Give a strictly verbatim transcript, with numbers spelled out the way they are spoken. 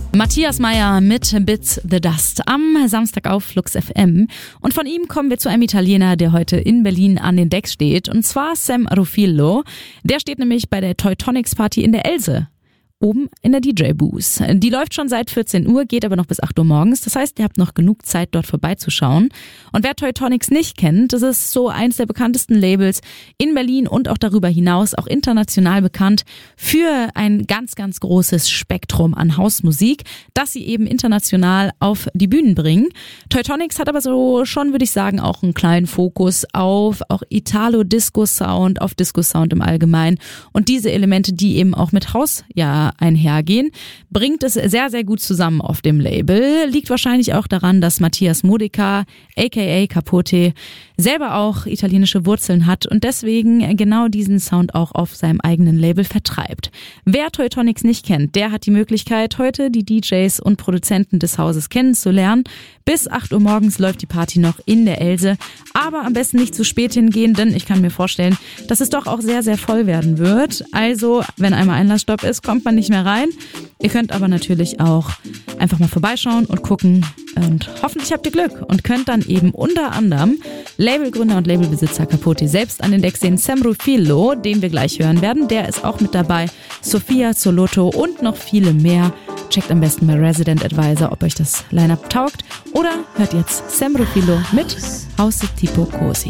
Matthias Meyer mit Bits the Dust am Samstag auf Flux F M. Und von ihm kommen wir zu einem Italiener, der heute in Berlin an den Decks steht. Und zwar Sam Rufillo. Der steht nämlich bei der Teutonics Party in der Else. Oben in der D J-Booth. Die läuft schon seit vierzehn Uhr, geht aber noch bis acht Uhr morgens. Das heißt, ihr habt noch genug Zeit, dort vorbeizuschauen. Und wer Teutonics nicht kennt, das ist so eins der bekanntesten Labels in Berlin und auch darüber hinaus, auch international bekannt, für ein ganz, ganz großes Spektrum an Hausmusik, das sie eben international auf die Bühnen bringen. Teutonics hat aber so schon, würde ich sagen, auch einen kleinen Fokus auf auch Italo-Disco-Sound, auf Disco-Sound im Allgemeinen. Und diese Elemente, die eben auch mit Haus, ja, einhergehen, bringt es sehr, sehr gut zusammen auf dem Label. Liegt wahrscheinlich auch daran, dass Matthias Modica, aka Capote, selber auch italienische Wurzeln hat und deswegen genau diesen Sound auch auf seinem eigenen Label vertreibt. Wer Teutonics nicht kennt, der hat die Möglichkeit, heute die D Js und Produzenten des Hauses kennenzulernen. Bis acht Uhr morgens läuft die Party noch in der Else, aber am besten nicht zu spät hingehen, denn ich kann mir vorstellen, dass es doch auch sehr, sehr voll werden wird. Also, wenn einmal Einlassstopp ist, kommt man nicht mehr rein. Ihr könnt aber natürlich auch einfach mal vorbeischauen und gucken und hoffentlich habt ihr Glück und könnt dann eben unter anderem Labelgründer und Labelbesitzer Capote selbst an den Decks sehen, Sam Rufillo, den wir gleich hören werden, der ist auch mit dabei, Sophia Zolotto und noch viele mehr. Checkt am besten bei Resident Advisor, ob euch das Line-Up taugt oder hört jetzt Sam Rufillo mit House Tipo Cosi.